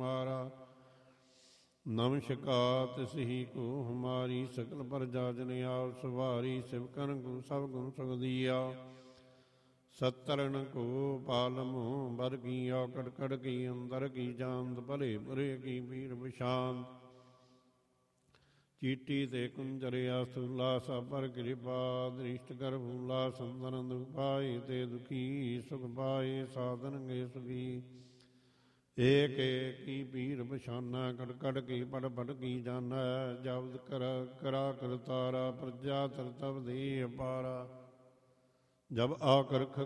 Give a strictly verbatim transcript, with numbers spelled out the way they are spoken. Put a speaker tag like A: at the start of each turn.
A: हमारा। नमस्का तिसही को हमारी, सकल प्रजा जन आप सवारी। शिवकन को सब गुण सुख दिया, सत्तरन को पालमो बर की। औकड़ कड़ की अंदर की जान, भले बुरे की वीर विशांत। चीटी ते कुंजरिया स्थूला सापर कृपा, दृष्ट कर भूला संदन दुख पाए। ते दुखी सुख पाए, साधन गे सुखी। एक एक की पीर बशाना, कड़ कड़ की पड़ पड़ की जाना। जब्द कर करा कर तारा, प्रजा तर तब दे अपारा। जब आकर